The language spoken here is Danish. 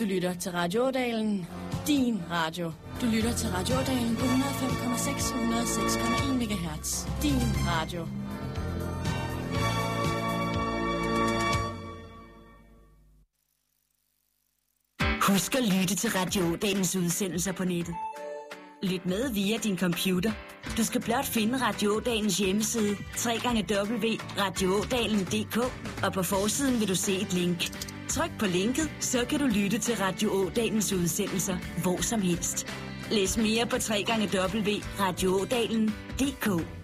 Du lytter til Radio Ådalen, din radio. Du lytter til Radio Ådalen på 105,6 og 106,1 MHz. Din radio. Husk at lytte til Radio Ådalens udsendelser på nettet. Lyt med via din computer. Du skal blot finde Radio Ådalens hjemmeside, www.radioådalen.dk, og på forsiden vil du se et link. Tryk på linket, så kan du lytte til Radio Ådalens udsendelser hvor som helst. Læs mere på www.radioådalen.dk.